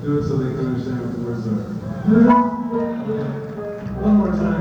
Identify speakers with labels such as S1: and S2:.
S1: do it so they can understand what the words are.